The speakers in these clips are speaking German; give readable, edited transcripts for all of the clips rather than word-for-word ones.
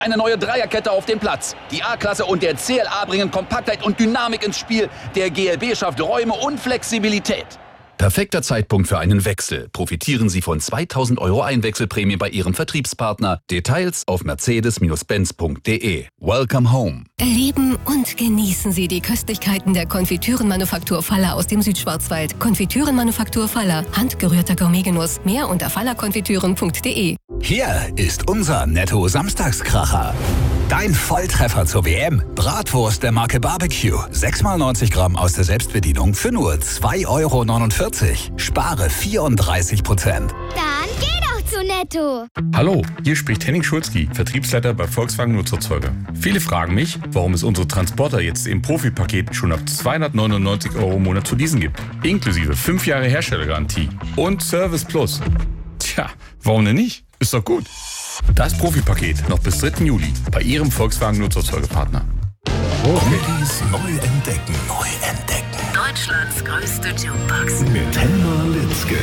Eine neue Dreierkette auf dem Platz. Die A-Klasse und der CLA bringen Kompaktheit und Dynamik ins Spiel. Der GLB schafft Räume und Flexibilität. Perfekter Zeitpunkt für einen Wechsel. Profitieren Sie von 2.000 € Einwechselprämie bei Ihrem Vertriebspartner. Details auf mercedes-benz.de. Welcome home. Erleben und genießen Sie die Köstlichkeiten der Konfitürenmanufaktur Faller aus dem Südschwarzwald. Konfitürenmanufaktur Faller. Handgerührter Gourmetgenuss. Mehr unter fallerkonfitüren.de. Hier ist unser Netto-Samstagskracher. Dein Volltreffer zur WM. Bratwurst der Marke Barbecue. 6x90 Gramm aus der Selbstbedienung für nur 2,49 €. Spare 34%. Dann geh doch zu Netto. Hallo, hier spricht Henning Schulzki, Vertriebsleiter bei Volkswagen Nutzerzeuger. Viele fragen mich, warum es unsere Transporter jetzt im Profipaket schon ab 299 € im Monat zu leasen gibt. Inklusive 5 Jahre Herstellergarantie und Service Plus. Tja, warum denn nicht? Ist doch gut. Das Profipaket noch bis 3. Juli bei Ihrem Volkswagen Nutzerzeugerpartner. Oldies neu entdecken. Deutschlands größte Jukebox. Mit Helma Litzke.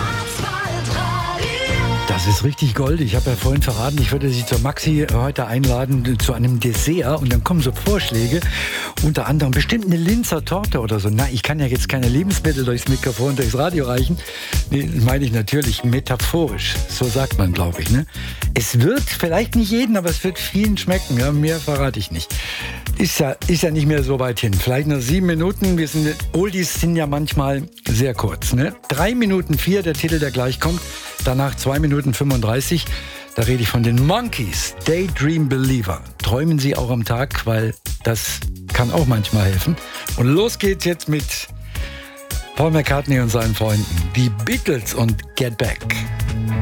Das ist richtig Gold. Ich habe ja vorhin verraten, ich würde Sie zur Maxi heute einladen zu einem Dessert und dann kommen so Vorschläge, unter anderem bestimmt eine Linzer Torte oder so. Na, ich kann ja jetzt keine Lebensmittel durchs Mikrofon, durchs Radio reichen. Nee, das meine ich natürlich metaphorisch. So sagt man, glaube ich. Ne? Es wird vielleicht nicht jeden, aber es wird vielen schmecken. Ja, mehr verrate ich nicht. Ist ja nicht mehr so weit hin. Vielleicht noch 7 Minuten. Oldies sind ja manchmal sehr kurz. Ne? 3 Minuten 4, der Titel, der gleich kommt. Danach 2 Minuten 35. Da rede ich von den Monkees. Daydream Believer. Träumen Sie auch am Tag, weil das kann auch manchmal helfen. Und los geht's jetzt mit Paul McCartney und seinen Freunden. Die Beatles und Get Back.